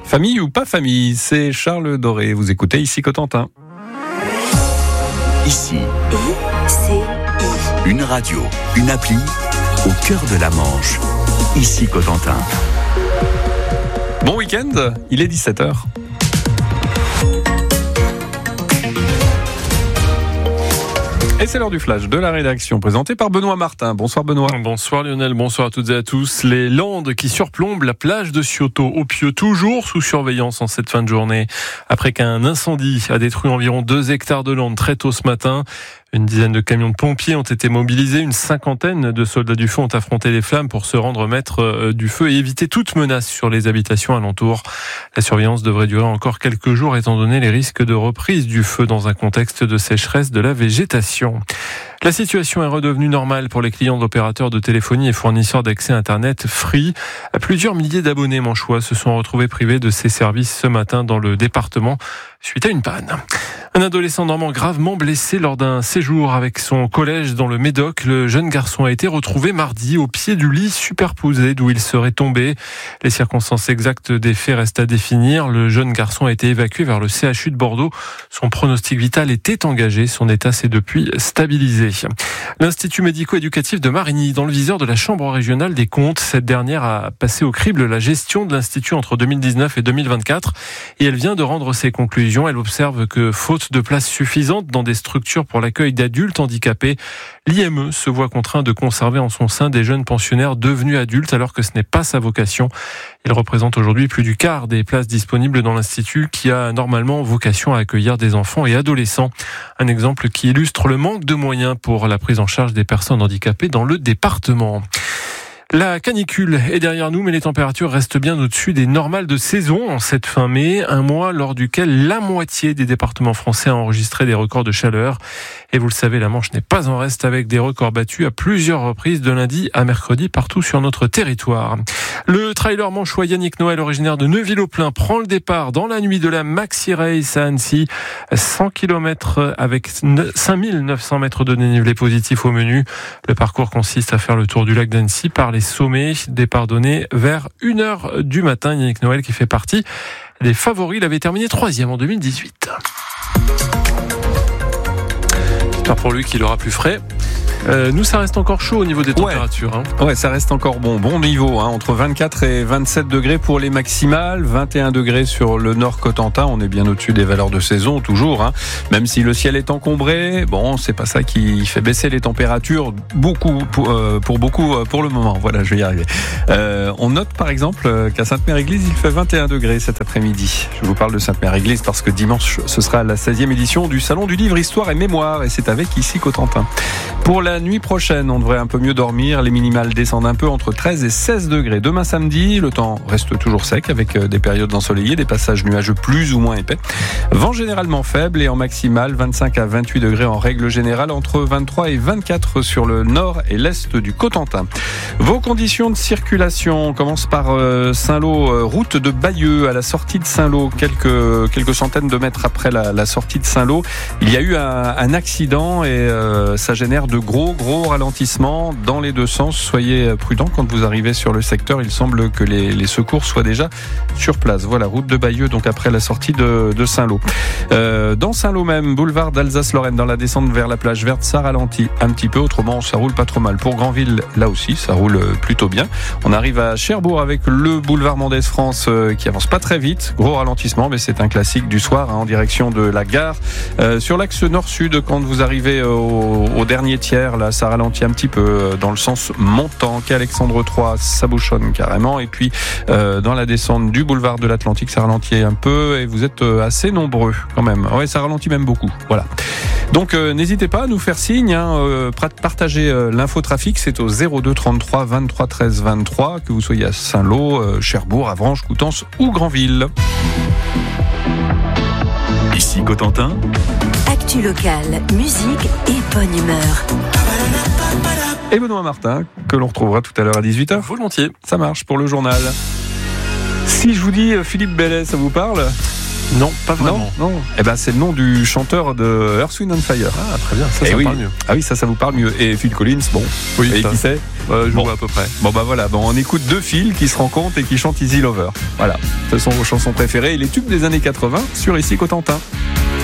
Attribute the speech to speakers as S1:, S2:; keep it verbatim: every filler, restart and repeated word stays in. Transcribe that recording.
S1: Famille ou pas famille, c'est Charles Doré. Vous écoutez ici Cotentin.
S2: Ici,
S3: I C I.
S2: une radio, une appli au cœur de la Manche. Ici Cotentin.
S1: Bon week-end, il est dix-sept heures. Et c'est l'heure du flash de la rédaction, présenté par Benoît Martin. Bonsoir Benoît.
S4: Bonsoir Lionel, bonsoir à toutes et à tous. Les Landes qui surplombent la plage de Cioto au Pieux, toujours sous surveillance en cette fin de journée. Après qu'un incendie a détruit environ deux hectares de landes très tôt ce matin. Une dizaine de camions de pompiers ont été mobilisés. Une cinquantaine de soldats du feu ont affronté les flammes pour se rendre maître du feu et éviter toute menace sur les habitations alentours. La surveillance devrait durer encore quelques jours étant donné les risques de reprise du feu dans un contexte de sécheresse de la végétation. La situation est redevenue normale pour les clients d'opérateurs de téléphonie et fournisseurs d'accès Internet Free. Plusieurs milliers d'abonnés manchois se sont retrouvés privés de ces services ce matin dans le département suite à une panne. Un adolescent normand gravement blessé lors d'un séjour avec son collège dans le Médoc. Le jeune garçon a été retrouvé mardi au pied du lit superposé d'où il serait tombé. Les circonstances exactes des faits restent à définir. Le jeune garçon a été évacué vers le C H U de Bordeaux. Son pronostic vital était engagé. Son état s'est depuis stabilisé. L'Institut médico-éducatif de Marigny, dans le viseur de la Chambre régionale des comptes. Cette dernière a passé au crible la gestion de l'Institut entre deux mille dix-neuf et deux mille vingt-quatre. Et elle vient de rendre ses conclusions. Elle observe que, faute de place suffisante dans des structures pour l'accueil d'adultes handicapés, l'I M E se voit contraint de conserver en son sein des jeunes pensionnaires devenus adultes alors que ce n'est pas sa vocation. Il représente aujourd'hui plus du quart des places disponibles dans l'Institut qui a normalement vocation à accueillir des enfants et adolescents. Un exemple qui illustre le manque de moyens pour la prise en charge des personnes handicapées dans le département. La canicule est derrière nous, mais les températures restent bien au-dessus des normales de saison en cette fin mai, un mois lors duquel la moitié des départements français a enregistré des records de chaleur. Et vous le savez, la Manche n'est pas en reste avec des records battus à plusieurs reprises de lundi à mercredi partout sur notre territoire. Le trailer manchois Yannick Noël, originaire de Neuville-au-Plain, prend le départ dans la nuit de la Maxi Race à Annecy. cent kilomètres avec cinq mille neuf cents mètres de dénivelé positif au menu. Le parcours consiste à faire le tour du lac d'Annecy par les sommets. Départ donné vers une heure du matin. Yannick Noël qui fait partie des favoris. Il avait terminé troisième en deux mille dix-huit. J'espère pour lui qu'il aura plus frais. Euh, nous, ça reste encore chaud au niveau des températures.
S1: Ouais,
S4: hein.
S1: ouais ça reste encore bon. Bon niveau, hein, entre vingt-quatre et vingt-sept degrés pour les maximales, vingt et un degrés sur le nord Cotentin. On est bien au-dessus des valeurs de saison, toujours. Hein. Même si le ciel est encombré, bon, c'est pas ça qui fait baisser les températures beaucoup pour, euh, pour beaucoup pour le moment. Voilà, je vais y arriver. Euh, on note par exemple qu'à Sainte-Mère-Église, il fait vingt et un degrés cet après-midi. Je vous parle de Sainte-Mère-Église parce que dimanche, ce sera la seizième édition du Salon du Livre Histoire et Mémoire, et c'est avec ici Cotentin. Pour la nuit prochaine, on devrait un peu mieux dormir. Les minimales descendent un peu entre treize et seize degrés. Demain samedi, le temps reste toujours sec avec des périodes ensoleillées, des passages nuageux plus ou moins épais. Vent généralement faible et en maximale vingt-cinq à vingt-huit degrés en règle générale, entre vingt-trois et vingt-quatre sur le nord et l'est du Cotentin. Vos conditions de circulation, on commence par Saint-Lô, route de Bayeux à la sortie de Saint-Lô, quelques, quelques centaines de mètres après la, la sortie de Saint-Lô. Il y a eu un, un accident et euh, ça génère de gros gros ralentissements dans les deux sens. Soyez prudents quand vous arrivez sur le secteur. Il semble que les, les secours soient déjà sur place. Voilà, route de Bayeux, donc après la sortie de, de Saint-Lô. Euh, dans Saint-Lô même, boulevard d'Alsace-Lorraine, dans la descente vers la plage verte, ça ralentit un petit peu. Autrement, ça roule pas trop mal. Pour Granville, là aussi, ça roule plutôt bien. On arrive à Cherbourg avec le boulevard Mendès France euh, qui avance pas très vite. Gros ralentissement, mais c'est un classique du soir hein, en direction de la gare. Euh, sur l'axe nord-sud, quand vous arrivez au, au dernier tiers, là, ça ralentit un petit peu dans le sens montant. Qu'Alexandre trois, ça bouchonne carrément. Et puis, euh, dans la descente du boulevard de l'Atlantique, ça ralentit un peu et vous êtes assez nombreux quand même. Ouais, ça ralentit même beaucoup. Voilà. Donc, euh, n'hésitez pas à nous faire signe. Hein, euh, partagez euh, l'infotrafic. C'est au zéro deux trente-trois vingt-trois treize vingt-trois, que vous soyez à Saint-Lô, euh, Cherbourg, Avranches, Coutances ou Granville.
S2: Ici Cotentin.
S3: Actu locale, musique et bonne humeur.
S1: Et Benoît Martin, que l'on retrouvera tout à l'heure à dix-huit heures.
S4: Volontiers.
S1: Ça marche pour le journal. Si je vous dis Philippe Bellet, ça vous parle ?
S4: Non, pas vraiment.
S1: Non, non. Eh ben, c'est le nom du chanteur de Earth, Wind and Fire.
S4: Ah, très bien, ça,
S1: Eh
S4: ça
S1: oui.
S4: parle mieux.
S1: Ah oui, ça, ça vous parle mieux. Et Phil Collins, bon.
S4: Oui,
S1: Et
S4: ça.
S1: qui c'est
S4: Euh, je
S1: Bon.
S4: vois à peu près.
S1: Bon bah voilà, bon, on écoute deux Phil qui se rencontrent et qui chantent Easy Lover. Voilà, ce sont vos chansons préférées et les tubes des années quatre-vingts sur Ici Cotentin.